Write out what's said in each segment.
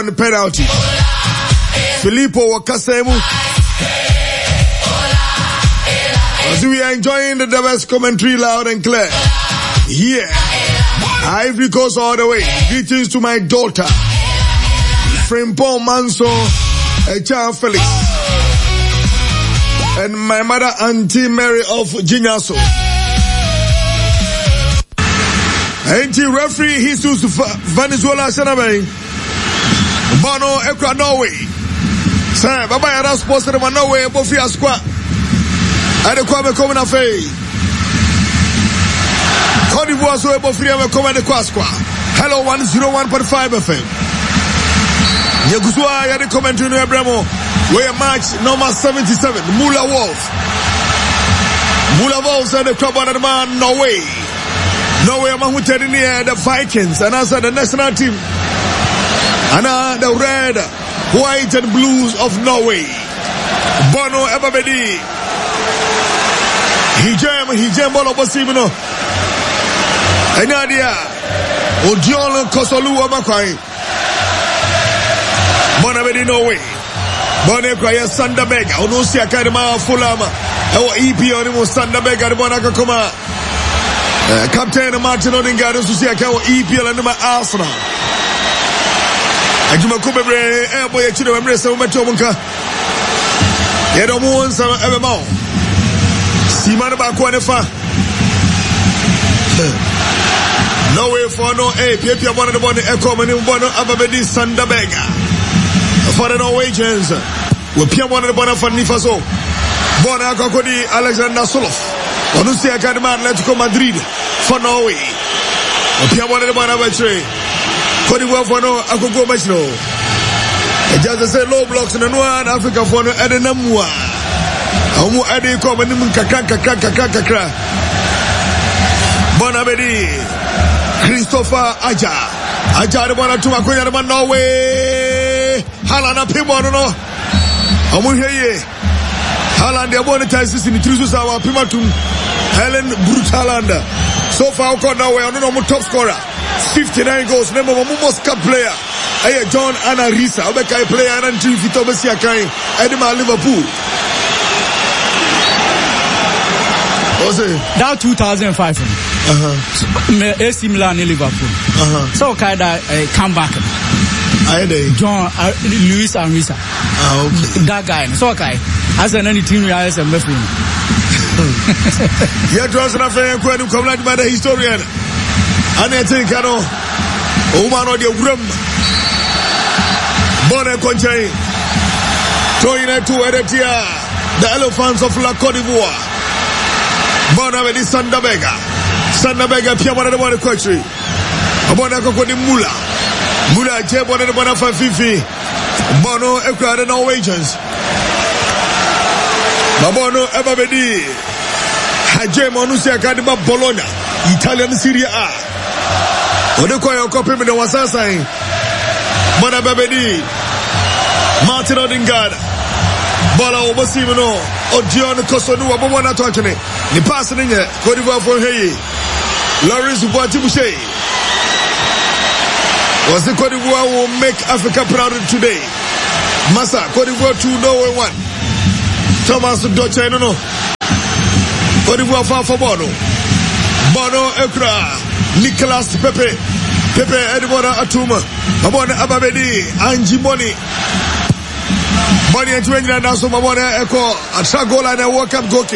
the penalty. Filippo Wakasemu. As we are enjoying the best commentary loud and clear. Here, Ivory Coast all the way. Greetings to my daughter, Frimpong Manso, Echa Felix, and my mother, Auntie Mary of Jinyaso. Auntie referee Jesus Venezuela Senabe. Bono Ekra Norway. Say, Baba Yara sports to the Norway, Bofia Squad. And the Kwame Komina Fay. Cote d'Ivoire, so Bofia Komina Kwasqua. Hello 101.5 FM. Yagusua, Yadi commentary no Abramo. Where match number 77, Mula Wolf. Mula Wolf and the club on the man, Norway. Norway, Mahuteri near the Vikings, and also the national team. And the red, white and blues of Norway. Bono Ebabedi. Hijem Bolo Bosimino. Enadia. Odion Kosolu Amakwai. Bonabedi Norway. Bono Kwaya Sandabega. Onusi Akadema Fulama. Ewa EP Onimo Sandabega. Bonaka Koma. Captain Martin Odinga. Susi Akawa EPL and Arsenal. Ajuma Kubebre, Airboy, Chido, Embrace, Matomunka. Yedomo, some Evermore. Simana Bakwanefa. No way for no A. Pia one of the body, Echo, and Bono Ababedi Sandabega. For the Norwegians, we Pia one of the body for Nifaso. Bona Kokodi, Alexander Soloff. Onusia Academy, Atletico Madrid for Norway. Pia one of the body of a Cote d'Ivoire for no, I could go much no. Just say low blocks in the Noir Africa for no Edenamua. Amu Adi come and Kakra. Bonabedi. Christopher Aja. Aja the one to Makoya Norway. Halana Pimono. Amu here. Haland, they are monetized in the Trusus our Pimatum. Helen Brutalanda. So far, Norway, I don't know top scorer. 59 goals. Number one most cup player. Hey, John Anna Risa. Obeka player and Anthony Vitobesi Akai. Edema Liverpool. What's it? That 2005. AC Milan in Liverpool. So Kaida come back. John Luis Arisa. Okay. That guy. So okay. As an any team, as a Mephin. Yeah, draws an affair and come like by the historian. And I think I know Oman or the room. Bonne Conche. Toying to Eretia. The elephants of La Cote d'Ivoire. Bonavedi Sandabega. Sandabega Piamana the one country. Abona Cocodi Mula. Mula Jebona the Bonafa Fifi. Bono Ekra the Norwegians. Mabono Ebabedi. Hajem Onusia Kadima Bologna. Italian Serie A. Odekoya Kopi me the Wasasai. Bona Babedi. Martin Odingard. Bola Obosimino. Odion Kosonu Abomona Tokene. The passing in here. Cote d'Ivoire for Hey. Lawrence Boatibouche. Was the Cote d'Ivoire will make Africa proud today. Massa, Cote d'Ivoire 2, Norway 1. Thomas Doche, no. Cote d'Ivoire far for Bono. Bono Ekra. Nicolas Pepe Edmona Atuma Mabona Ababedi Angie Money Money and 20 and also Mabona Echo a track goal and a World Cup goal kick.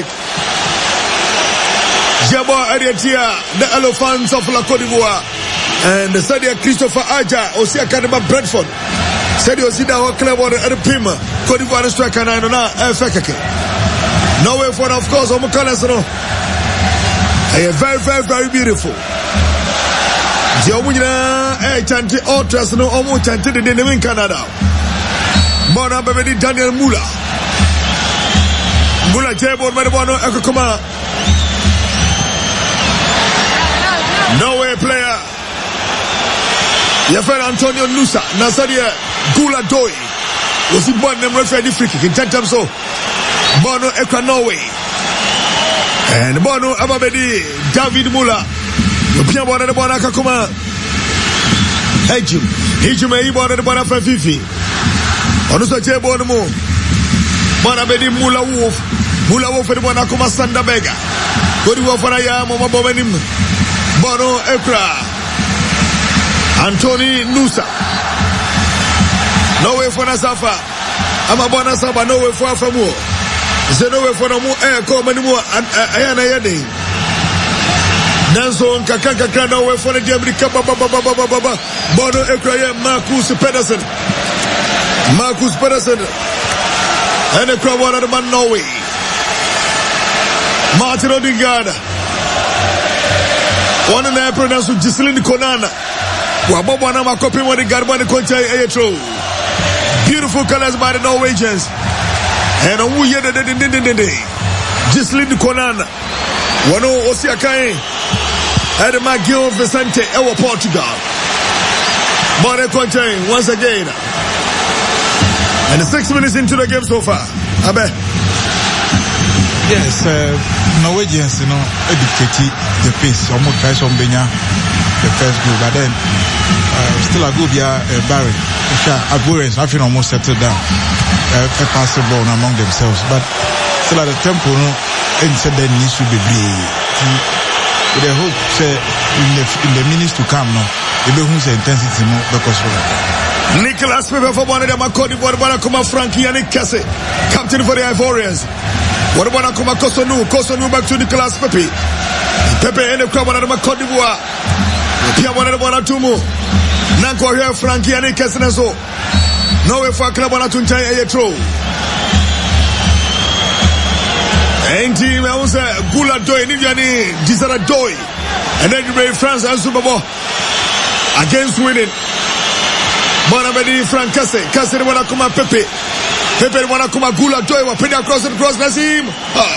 Jabo Ariatia, the elephants of La Cote d'Ivoire, and the Sadia Christopher Aja Osia Kadema Brentford Sadio Sida or Clever and the Pima Cote d'Ivoire striker and I don't know Norway for of course Omukalasano. Very, very, very beautiful. Jawina, Chanti Ultras, no almost chanted in the Canada. Bona Babedi Daniel Mula. Mula Jabo, Madabano, Akakoma. Norway player. Yafer Antonio Nusa, Nazaria Gula Doi. Was he born them referee free kick in 10 times so? Bono Ekra Norway. And Bono Ababedi, David Mula. Pia Bona Bona Kakuma. Hejum e ibona de bona fa fifi. Onu so che bonu mo. Bona be di Mula Wolf de bona kuma Sanda Bega. Godi wo fara ya mo mabo benim. Bono Ekra. Anthony Nusa. No way for Nasafa. Ama bona saba no way for afamu. Ze no way for no mo ko manimu ayana yade. Nanso nkaka no way for the America baba. Bono Ekra ya Marcus Pedersen. And the crowd wanted the man Norway. Martin Odegaard. One in April now, Giseline Konana. Wabobana Makopi when the Garbani Concha Ayatro. Beautiful colors by the Norwegians. And a woo yet the Giseline Konana. Wano Osiakai. And the Magil Vicente Ewa Portugal. Mane Concha once again. And 6 minutes into the game so far. Abe. Yes, Norwegians, educate the pace. Almost try some Benya, the first goal, but then still a good Barry. Algerians have almost settled down. A pass the ball among themselves, but still at the tempo, and said that needs to be with the hope in the minutes to come, the intensity because Nicolas Pepe for one of them, Côte d'Ivoire, Bonacoma Frankie Yannick Kesse, captain for the Ivorians. What about Akuma Kosonu back to Nicolas Pepe. Pepe and the crowd of Côte d'Ivoire. Pia one of the Bonatumo. Nanko here, Frankie Yannick Kesse. No way for Club Bonatuncha Ayatro. And team, I was Gula Doi, Niviani, Gisara Doi. And then you France and Super Bowl against winning. Bonabedi Frank Kesse wana kuma Pepe wana kuma Gula Joy wa penda cross Nazim.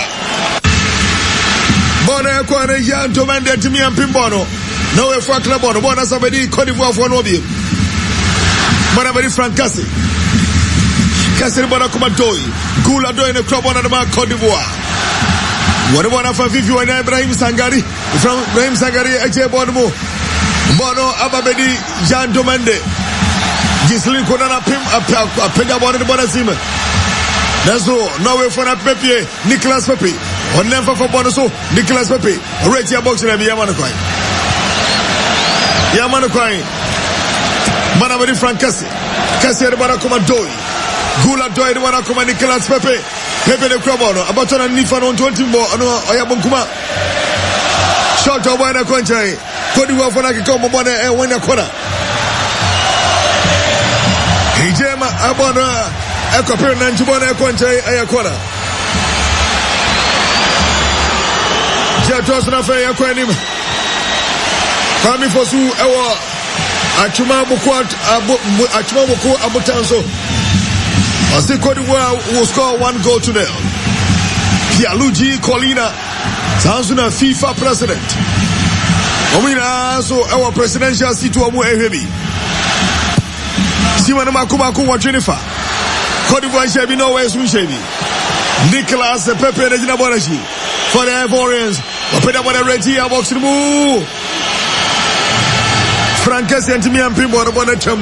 Bona kwa ne Jan Tomande Timi Ampimbono. No way for club bono. Bona sabedi Côte d'Ivoire for no bi. Bonabedi Frank Kesse wana kuma Joy. Gula Joy ne club bono na Côte d'Ivoire. Wale wana fa Vivi wa Ibrahim Sangari. From Ibrahim Sangari eche bono. Bono ababedi Jan Tomande. Giseline Konana Pim a Penda Bonnet Bonazima. That's all. No way for Pepe, Nicolas Pepe. On never for Bonaso, Nicolas Pepe. Rate your box in a Yamanakwai. Manabadi Frank Kesse the Banakuma Doi. Gula Doi the Banakuma Nicolas Pepe. Pepe the Crabono. Abaton and Nifan on 20 more. Oyabunkuma. Short of Wana Conchai. Côte d'Ivoire for Nakikoma Bona and Wena Kona. Hijema abona ekopere na njibona ekonche ayakona. Jetos na fe yakwanim. Kami fosu ewa achuma buku abutanso. Asi Côte d'Ivoire will score 1 goal to 0. Pierluigi Collina Sanzuna FIFA president. Omina so ewa presidential seat omu ehebi. Simon Makumaku wa Jennifer. Côte d'Ivoire Shebi no way Shebi. Nicolas Pepe Regina Bonachi for the Ivorians. Opeda Bona Regia box move. Frank Kesse and Timi Ampimbo Bonacham.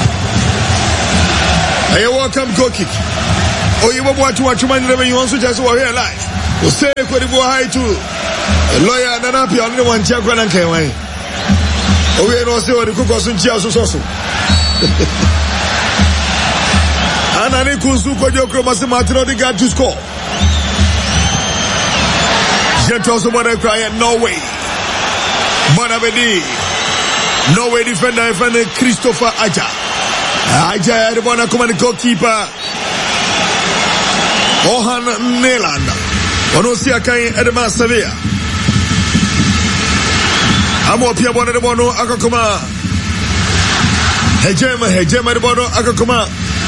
A welcome goal kick. Oh, you want to watch man you want to just here live. You say Côte d'Ivoire high to lawyer Nanapi on the one Chakwan and Kawai. Oh, we don't say what the cook was in Chiasu. Anani Kuzuko Joko Martin Odegaard to score. Jetos Bonacry Norway. Bonabedi. Norway defender Christopher Aja. Aja the Bonacuma goalkeeper. Ohan Neland. Onosia Kai Edema Sevilla. Amo Pia Bona de Bono Akakuma. Hejema de Bono Akakuma.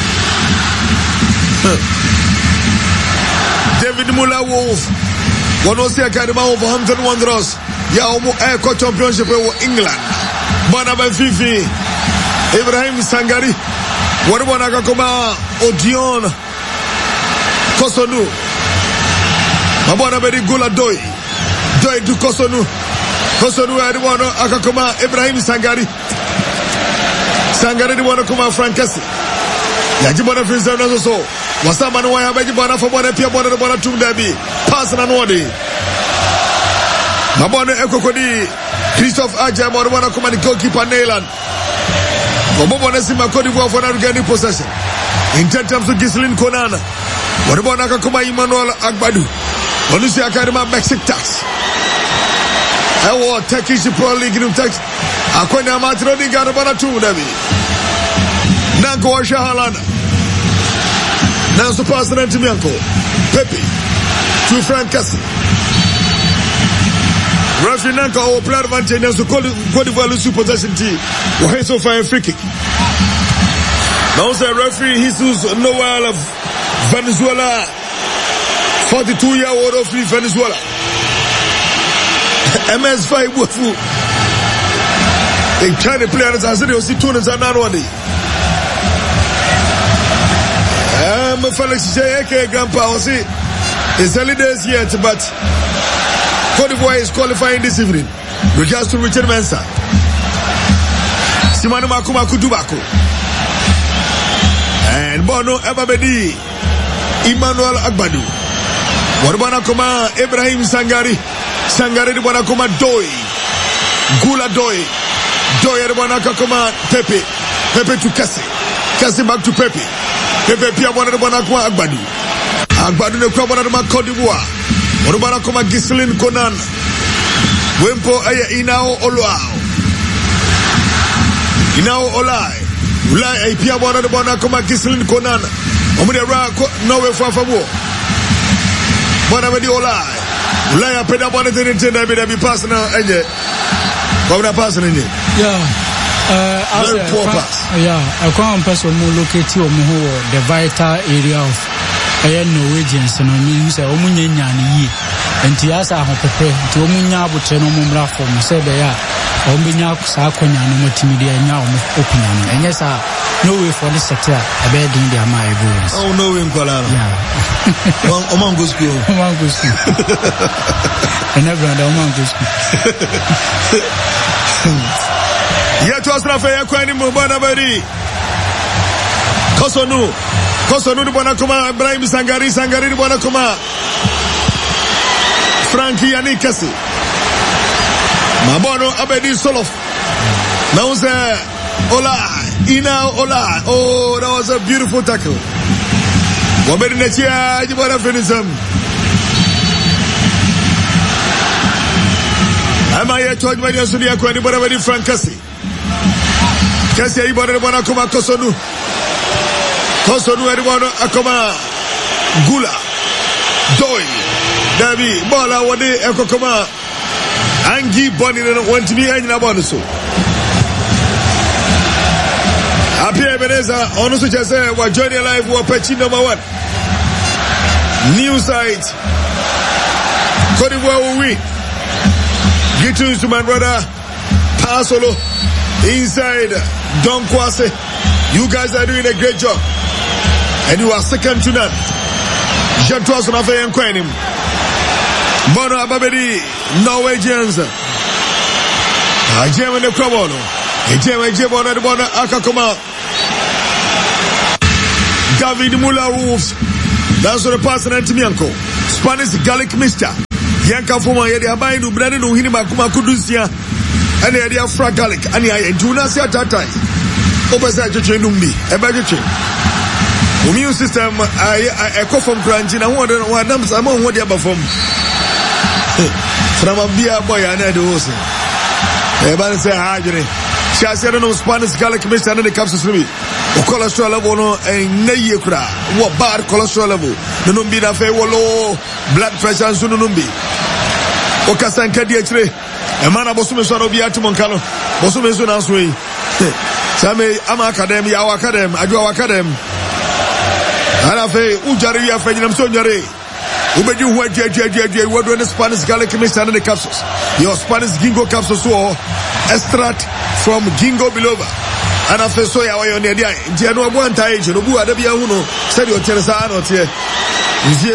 David Mula Wolf. Onosia Kadema over Hampton Wanderers. Ya Omo Air Championship in England. Bonaba Fifi. Ibrahim Sangari. What about Akakuma Odion Kosonu. Mabona Bedi Gula Doi to Kosonu Adewano Akakuma Ibrahim Sangari. Sangare di wana kuma Frankesi. Yaji bona Friza na so. Wasama no wa baji bona for bona pia bona tum dabi. Pass na nwodi. Mabona ekokodi Christophe Aja bona kuma ni goalkeeper Neyland. Mabona sima Cote d'Ivoire for na gani possession. In terms of Gislin Konana. Bona kuma Emmanuel Agbadu. Onusi Akadema Besiktas. Ewo Turkish Pro League in Turkey. Akwenda matro di gana bona tum dabi. Nanko wa Shahalana. Nanso pass na Ntimianko. Pepe to Frankesi. Referee Nanko o player advantage Nanso Cote d'Ivoire lose possession team. Why so far a free kick. Now say referee Jesus Noel of Venezuela, 42-year-old of Venezuela. MS5 Wafu. They try to play as I said, you see two and one day. Felix J.A.K. Grandpa, see, it's early days yet, but Cote d'Ivoire is qualifying this evening. Regards to Richard Mensah. Simano Makuma Kudubako. And Bono Ebabedi. Emmanuel Agbadu. Warbana Koma Ibrahim Sangari. Sangari de Bonakoma Doi. Gula Doi. Doi de Bonakoma Pepe. Pepe to Cassie. Cassie back to Pepe. Pepe Pia Bona de Bonakoma Agbadu. Agbadu de Kwabana de Cote d'Ivoire. Warbana Koma Gislin Konan. Wempo Aya Inao Oluao. Inao Olai. Ulai Pia Bona de Bonakoma Gislin Konan. Omude Ra Norway for favor. Bona Medi Olai. Ulaya peda bona tene be pass na enye. Bona pass na enye. Very poor pass. I can't person more locate you the vital area of Norwegians and means omunye nyani yi. Enti asa ho pepe nti omunya abotre no mumra form say be ya omunya sa akonya no motimi de anya opinya no. Enye sa no way for this sector about in their my boys. Oh no way Nkola. Yeah. Oman go school. Oman go school. And everyone Oman go school. Yet was Rafael Kwani Mubana Bari. Kosonu de Bonakoma, Ibrahim Sangari de Bonakoma. Frankie Yanikasi. Mabono Abedi Solof. Now Ola. Ina Ola. Oh, that was a beautiful tackle. Wabedi Nechia, Jibona Finism. Am I here to admire Sudia Kwani Bonabedi Frankesi? Kasi Ibona Bonakoma Kosonu. Kosonu Edwana Akoma. Gula. Doi. Davi. Bola Wade Ekokoma. Angi Bonnie want to be any Nabonuso. Apia Beneza, Onusu Jase, wa joining live, wa patching number 1. New site. Cote d'Ivoire will win. Greetings to my brother, Pasolo, inside Don Kwase. You guys are doing a great job. And you are second to none. Jatuas Rafael and Quenim. Bono Ababedi, Norwegians. Ajem and the Krabono. Ajem on the Bono Akakoma. David Mula Wolves. That's what the person at Timianko. Spanish garlic mister. Yanka Fuma Yadi Abainu, Brandon, Hinima Kuma Kudusia, and the idea of frag garlic. And I do not see at that time. Opesaje Numbi, a budget. Immune system, I call from Grantin. I want to among what they perform. From a beer boy, and I do also. Everybody say, She has said, no Spanish garlic mister and the capsules to me. Cholesterol level no and Nayukra. What bad cholesterol level? The numbi na fe low blood pressure and sunumbi. Okasan Kadiatre. A man of Bosume Son of Yatumonkano. Bosume Son Answay. Same Ama Academy, our Academy, I do our Academy. And I say, Ujari, you are French, I'm so Jare. Ube you what what when the Spanish garlic mixed under the capsules. Your Spanish Gingo capsules or extract from Gingo Biloba. And after so ya wayo ne dia ntia no abu anta age no bu adabia hu no said o teresa no tie nzie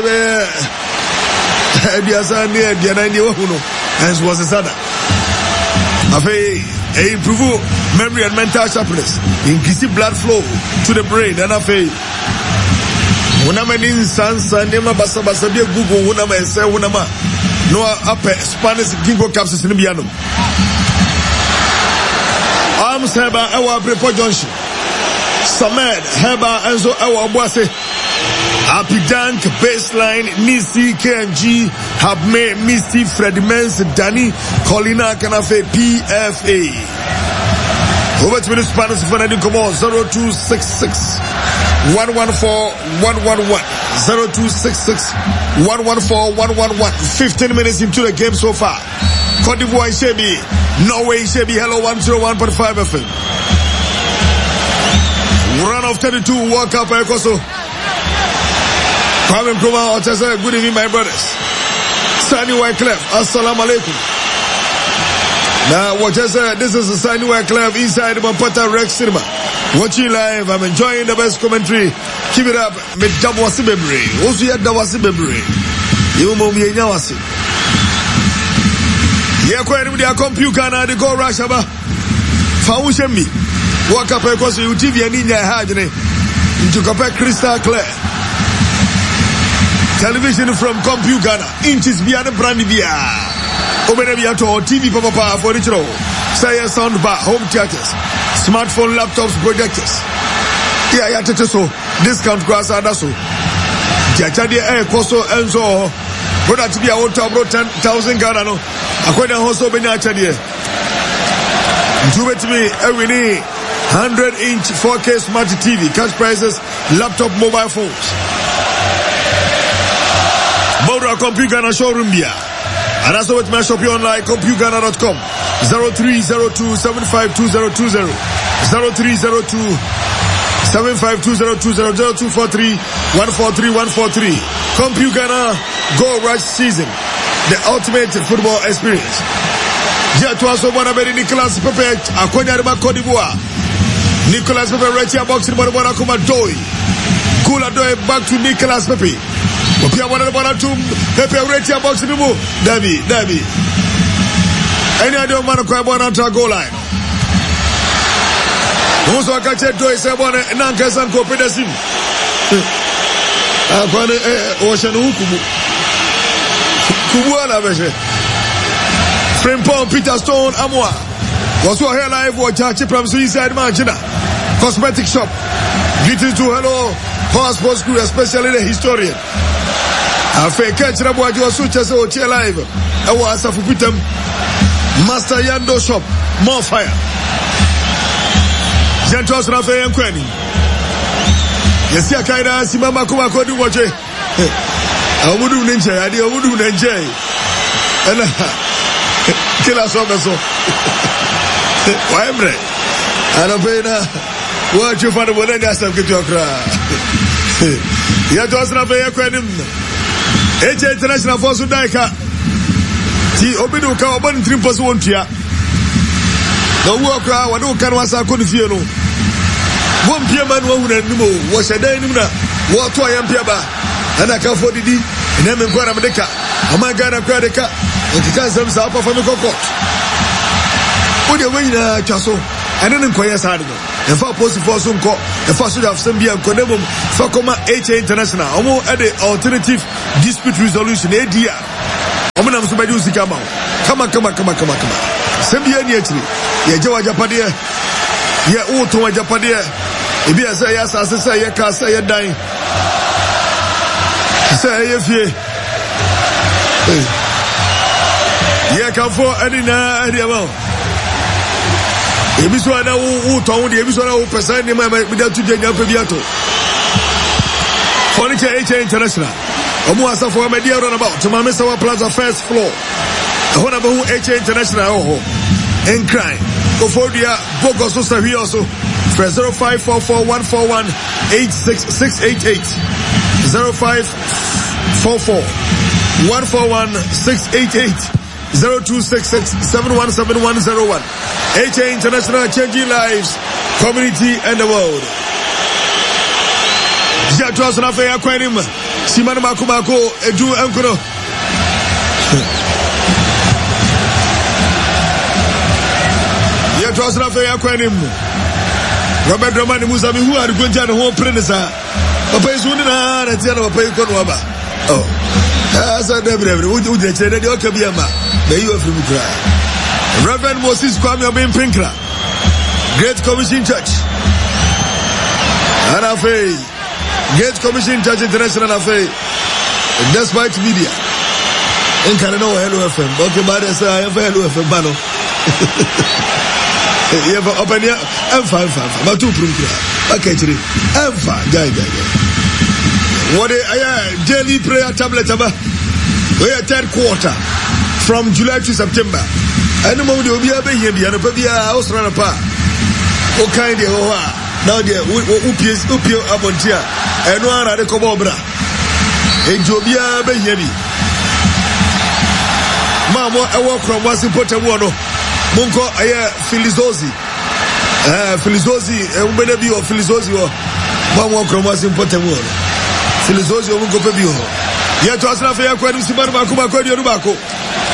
be dia sa ne dia na ni hu no and was sada afi improve memory and mental sharpness, increase blood flow to the brain, and afei Wunamanin Sansa Nema Basa Basabia Google Wunama and say Wunama no upper Spanish Ginkgo capsules in Biano. Arms Heba Ewa Prepo Junction. Samed Heba Enzo Ewa Boise. Apidank Baseline Nisi KMG Habme Misty Fredimens Danny Colina Canafe PFA. Over to the Spanish for Nadi Como 0266 114-111 0266-114-111. 15 minutes into the game so far. Cote d'Ivoire Shebi, Norway Shebi, hello 101.5 FM. Run of 32, World Cup Ekoso. Kwame Nkrumah Otese, good evening my brothers. Sani Wyclef, assalamu alaikum. Now, what I said, this is the Sani Wyclef inside Mampata Rex Cinema. Watching live, I'm enjoying the best commentary. Keep it up. Me Dawasi Bebre. Also, you Dawasi Bebre. You mo me nyawasi. Yeah, quite a computer na the go rush aba. Faushe mi. Walk up because you TV and in your head. Into compare crystal clear. Television from computer inches beyond the brand beer. Obenebia to TV papa for the show. Say sound bar, home theaters, smartphone, laptops, projectors. Yeah, so discount grass and so. Jachadi air coso and so. Product to be out to about 10,000 Ghana. According to also Benyachadi. Do it to me every day. 100-inch 4K smart TV, cash prices, laptop, mobile phones. Bora computer and showroom beer. And also with my shopping online, CompuGhana.com, 0302-752020, 0302-752020, 0243-143-143. CompuGhana Go Rush Season, the ultimate football experience. Jatuaso Bonabedi Nicolas Pepe, Akwanyarima Cote d'Ivoire. Nicolas Pepe, Rechia Boxing, Bonabona Kuma Doi. Kula Doi back to Nicolas Pepe. Opia wana bwana tu Pepe Rechia Boxing Bibu. Davi. Any other man kwa bwana to goal line. Muso akache Doi se bwana nankesa nko pedesim. Akwane oshanu hukumu. Kubuana beshe. Frimpong Peter Stone Amwa. Was what here live watch from Suicide Manchina. Cosmetic shop. Greetings to hello Power Sports Crew, especially the historian. Afe catch na bwa jo sucha se o che live. Ewa asafu pitem. Master Yando shop. More fire. Jentos na fe yankweni. Yesi akaida simama kuma kodi woche. Omudu ninje adi omudu ninje. Ela kila so beso. Waemre. Anapena watch you for the one that some get your cry. Ya to asna fe yankweni. Eche international force daika. Ti obidu ka obon trimposo wontua. No work ra wadu kan wasa ko ni fie no. Won pie man wo huna nimo wo shedan nim na wo to ayam pie ba. Ana ka fo didi na me kwara medeka. Ama Ghana kwa deka. Nkika sam sa apa fa me kokot. Wo de wanyina twaso. Ane ne nkoye sa de no. Efa post for so nko. Efa so da fsem bia nko nemum. Fa koma HA International. Omo e the alternative dispute resolution ADR. Omo na mso badi usika ma. Kama. Sembia ni etri. Ye jawa japade. Ye uto wa japade. Ebi asa ya asase sa ye ka sa ye dan. Sa ye fie. Ye ka fo adina adiama. Ebi so na uto wo de ebi so na wo pesa ni ma bi da tu de nya pa biato. Furniture HA International. Omo asafo wa media run about to Mama Sawa Plaza first floor. Hona ba hu HA International oho. En crime. Kofodia Bogos so here also. 0544-141-86688. 0544-141-688. 0266-717101. HA International, changing lives, community and the world. Jatuas na fe akwanim. Simana makumako edu enkono. to us na fe yakwanim Robert Romani Musami who are going to the whole prenesa papa is winning na tia na papa iko no aba asa debre would you chere de okabiama be you from kra Reverend Moses Kwame Obin Pinkra Great Commission Church Anafe Great Commission Church International Afe Despite Media in Canada Hello FM okay but say Hello FM bano you have open here M5 but two program okay three M5 guy what daily prayer tablet aba we are third quarter from July to September and mo de obi abehia bia no pa bia Australia pa o kind de o ha now there upie abontia eno ara de ko bobra ejobia abehia bi mamo ewo krom wasi potemu no munko Filizozi Filizozi umbene bi o Filizozi o mamo krom wasi potemu no Filizozi o munko pe bi o ye to asra fe yakwa ni sibar ba ko